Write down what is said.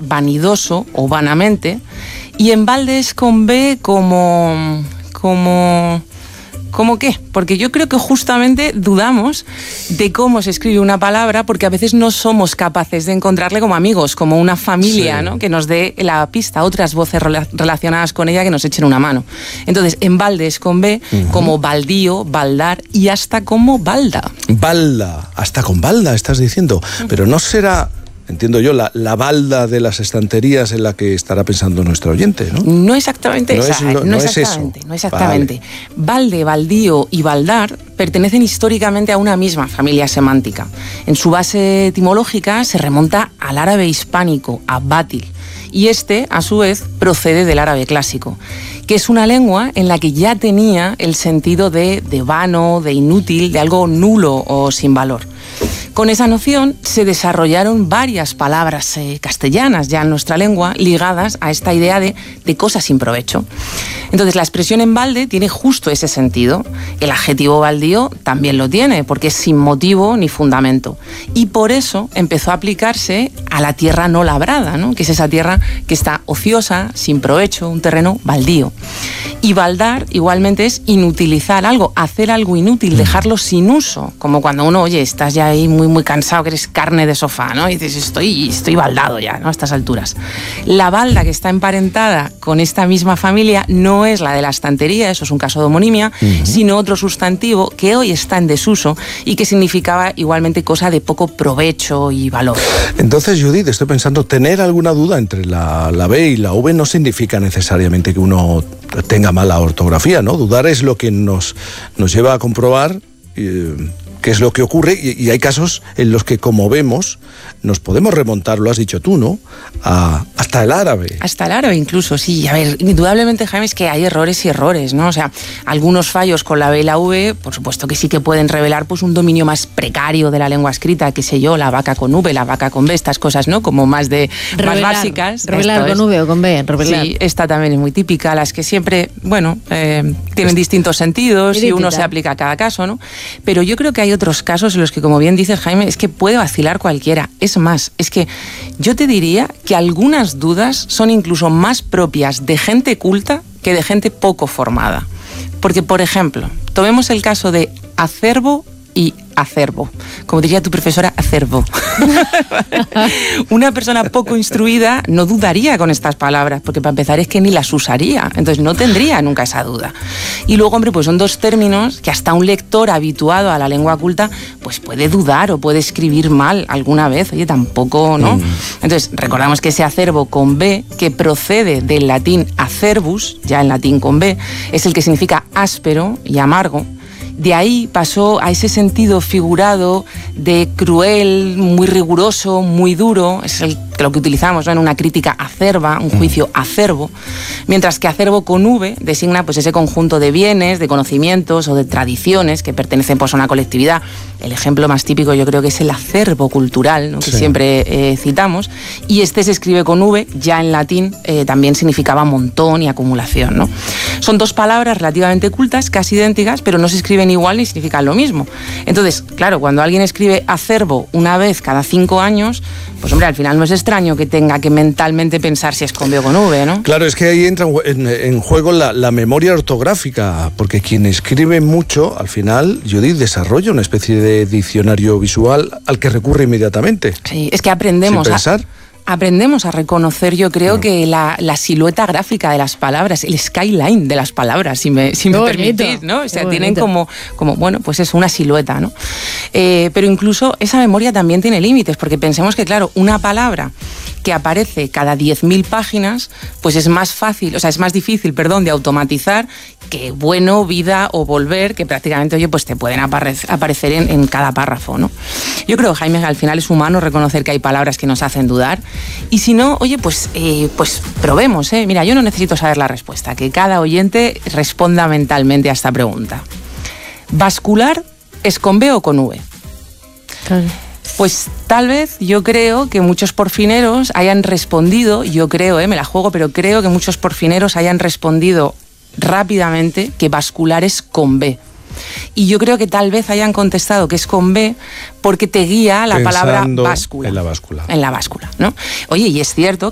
vanidoso o vanamente, y en balde es con B ¿cómo qué? Porque yo creo que justamente dudamos de cómo se escribe una palabra, porque a veces no somos capaces de encontrarle como amigos, como una familia, sí, ¿no? Que nos dé la pista, otras voces relacionadas con ella que nos echen una mano. Entonces, en balde es con B, como baldío, baldar y hasta como balda. Balda, hasta con balda estás diciendo, pero no será... Entiendo yo, la balda de las estanterías en la que estará pensando nuestro oyente, ¿no? No exactamente no esa, no es eso. No exactamente. Vale. Balde, baldío y baldar pertenecen históricamente a una misma familia semántica. En su base etimológica se remonta al árabe hispánico, a bátil, y este, a su vez, procede del árabe clásico, que es una lengua en la que ya tenía el sentido de vano, de inútil, de algo nulo o sin valor. Con esa noción se desarrollaron varias palabras castellanas ya en nuestra lengua ligadas a esta idea de cosas sin provecho. Entonces la expresión en balde tiene justo ese sentido. El adjetivo baldío también lo tiene, porque es sin motivo ni fundamento. Y por eso empezó a aplicarse a la tierra no labrada, ¿no? Que es esa tierra que está ociosa, sin provecho, un terreno baldío. Y baldar igualmente es inutilizar algo, hacer algo inútil, dejarlo sin uso, como cuando uno, oye, estás ya ahí muy cansado, que eres carne de sofá, ¿no? Y dices, estoy baldado ya, ¿no? A estas alturas. La balda que está emparentada con esta misma familia no es la de la estantería, eso es un caso de homonimia, sino otro sustantivo que hoy está en desuso y que significaba igualmente cosa de poco provecho y valor. Entonces, Judith, estoy pensando, tener alguna duda entre la B y la V no significa necesariamente que uno tenga mala ortografía, ¿no? Dudar es lo que nos lleva a comprobar qué es lo que ocurre, y hay casos en los que, como vemos, nos podemos remontar, lo has dicho tú, ¿no?, hasta el árabe. Hasta el árabe incluso, sí. A ver, indudablemente, Jaime, es que hay errores y errores, ¿no? O sea, algunos fallos con la B y la V, por supuesto que sí que pueden revelar pues un dominio más precario de la lengua escrita, qué sé yo, la vaca con V, la vaca con B, estas cosas, ¿no?, como más básicas. Revelar con V o con B, revelar. Sí, esta también es muy típica, las que siempre, bueno, tienen distintos sentidos y uno se aplica a cada caso, ¿no? Pero yo creo que hay otros casos en los que, como bien dices, Jaime, es que puede vacilar cualquiera. Es más, es que yo te diría que algunas dudas son incluso más propias de gente culta que de gente poco formada. Porque, por ejemplo, tomemos el caso de acervo y acervo. Como diría tu profesora, acervo. Una persona poco instruida no dudaría con estas palabras, porque para empezar es que ni las usaría, entonces no tendría nunca esa duda. Y luego, hombre, pues son dos términos que hasta un lector habituado a la lengua culta pues puede dudar o puede escribir mal alguna vez, oye, tampoco, ¿no? Entonces, recordamos que ese acervo con B, que procede del latín acerbus, ya en latín con B, es el que significa áspero y amargo. De ahí pasó a ese sentido figurado de cruel, muy riguroso, muy duro, es lo que utilizamos, ¿no?, en una crítica acerba, un juicio acerbo, mientras que acervo con V designa pues ese conjunto de bienes, de conocimientos o de tradiciones que pertenecen pues a una colectividad. El ejemplo más típico yo creo que es el acervo cultural, ¿no?, que siempre citamos, y este se escribe con V, ya en latín también significaba montón y acumulación, ¿no? Son dos palabras relativamente cultas, casi idénticas, pero no se escriben igual ni significan lo mismo. Entonces, claro, cuando alguien escribe acervo una vez cada 5 años, pues hombre, al final no es extraño que tenga que mentalmente pensar si es con B o con V, ¿no? Claro, es que ahí entra en juego la memoria ortográfica, porque quien escribe mucho, al final, Judith, desarrolla una especie de diccionario visual al que recurre inmediatamente. Sí, es que aprendemos a reconocer, yo creo, que la silueta gráfica de las palabras, el skyline de las palabras, si me permitís, ¿no? O sea, tienen como, bueno, pues es una silueta, ¿no? Pero incluso esa memoria también tiene límites, porque pensemos que, claro, una palabra que aparece cada 10.000 páginas, pues es más difícil, de automatizar que bueno, vida o volver, que prácticamente, oye, pues te pueden aparecer en cada párrafo, ¿no? Yo creo, Jaime, que al final es humano reconocer que hay palabras que nos hacen dudar, y si no, oye, pues probemos, ¿eh? Mira, yo no necesito saber la respuesta, que cada oyente responda mentalmente a esta pregunta. ¿Bascular es con B o con V? Claro. Pues tal vez yo creo que muchos porfineros hayan respondido, me la juego, pero creo que muchos porfineros hayan respondido rápidamente que bascular es con B. Y yo creo que tal vez hayan contestado que es con B porque te guía la palabra báscula. En la báscula. En la báscula, ¿no? Oye, y es cierto